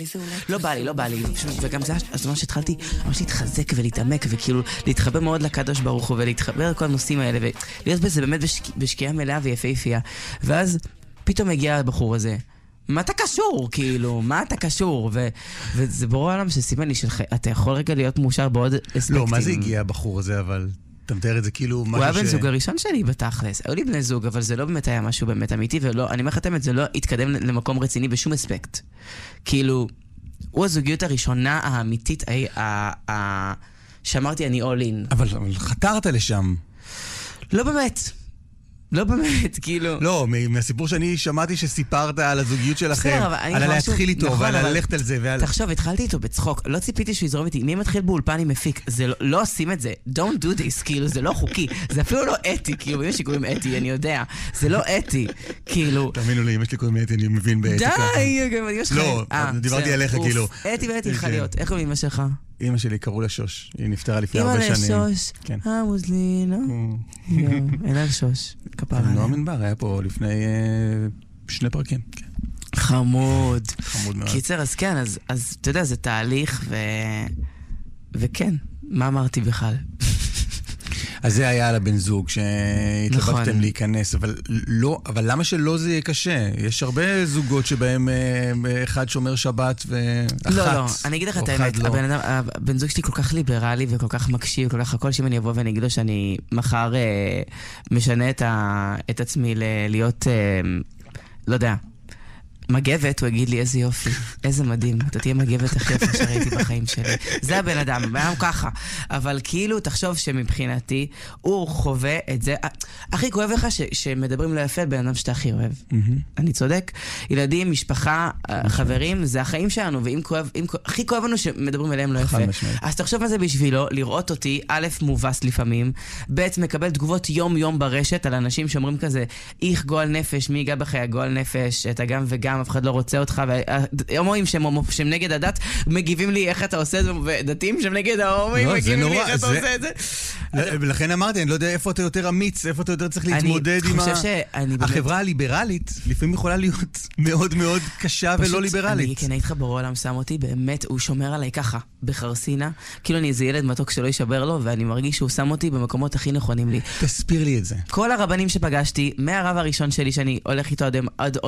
לא בא לי, וגם זה הזמן שהתחלתי ממש להתחזק ולהתעמק וכאילו להתחבר מאוד לקדוש ברוך הוא ולהתחבר לכל הנושאים האלה ולהיות בזה באמת בשקיעה מלאה ויפהפייה. ואז פתאום הגיע הבחור הזה, מה אתה קשור? כאילו, מה אתה קשור? וזה ברור עולם שסימן לי אתה יכול רגע להיות מאושר בעוד אספקטים. לא, מה זה הגיע הבחור הזה, אבל אתה מתאר את זה כאילו משהו הוא היה בן זוג הראשון שלי בתכלס. היו לי בני זוג, אבל זה לא באמת היה משהו באמת אמיתי, אני אומר לכם את זה לא התקדם למקום רציני בשום אספקט. כאילו, הוא הזוגיות הראשונה האמיתית שאמרתי אני all in. אבל חתרת לשם. לא באמת, כאילו... לא, מהסיפור שאני שמעתי שסיפרת על הזוגיות שלכם, על להתחיל איתו ועל ללכת על זה. תחשוב, התחלתי איתו בצחוק, לא ציפיתי שהוא יזרום איתי. מי מתחיל באולפן עם מפיק? לא עושים את זה. Don't do this, כאילו, זה לא חוקי. זה אפילו לא אתי, כאילו, אם יש לי קוראים אתי, אני יודע. זה לא אתי, כאילו... תאמינו לי, אם יש לי קוראים אתי, אני מבין באתיקה. די, גם אני יש לך... לא, דיברתי עליך, כאילו. אתי ואתי יכולה להיות. איך קוראים אמא שלך? אמא שלי קראו לה שוש, היא נפטרה לפני הרבה שנים. אמא לשוש, מוזלינה. אין לה שוש, כפרה עליה. נועם ענבר היה פה לפני 2 פרקים. חמוד. חמוד מאוד. קיצר, אז כן, אז אתה יודע, זה תהליך וכן, מה אמרתי בכלל? אז זה היה על הבן זוג שהתלבטתם להיכנס, אבל למה שלא זה יהיה קשה? יש הרבה זוגות שבהם אחד שומר שבת ואחת. לא, אני אגיד לך את האמת, הבן זוג שלי כל כך ליברלי וכל כך מקשיב, כל כך הכל שאם אני אבוא ואני אגיד לו שאני מחר משנה את עצמי להיות, לא יודע, מגבת, הוא יגיד לי איזה יופי, איזה מדהים, אתה תהיה מגבת הכי יפה שראיתי בחיים שלי. זה הבן אדם, הבן אדם ככה. אבל כאילו תחשוב שמבחינתי הוא חווה את זה. הכי כואב לך שמדברים לא יפה בן אדם שאתה הכי אוהב. אני צודק? ילדים, משפחה, חברים, זה החיים שלנו, הכי כואב לנו שמדברים אליהם לא יפה. אז תחשוב מה זה בשבילו, לראות אותי, א' מובס לפעמים, ב' מקבל תגובות יום ברשת על אנשים שאומרים כזה, איך גועל נפש, מי ייגע בחיי גועל נפש, אתה גם וגם, אף אחד לא רוצה אותך, וההומואים שהם נגד הדת, מגיבים לי איך אתה עושה את זה, ודתיים שהם נגד ההומואים, מגיבים לי איך אתה עושה את זה. ולכן אמרתי, אני לא יודע איפה אתה יותר אמיץ, איפה אתה יותר צריך להתמודד עם החברה הליברלית, לפעמים יכולה להיות מאוד מאוד קשה ולא ליברלית. אני כן, היית ברור העולם שם אותי, באמת, הוא שומר עליי ככה, בחרסינה, כאילו אני איזה ילד מתוק שלא יישבר לו, ואני מרגיש שהוא שם אותי במקומות הכי נכונים לי. תסביר לי את זה. כל הרבנים שפגשתי, מהרב הראשון שלי שאני הולך איתו עד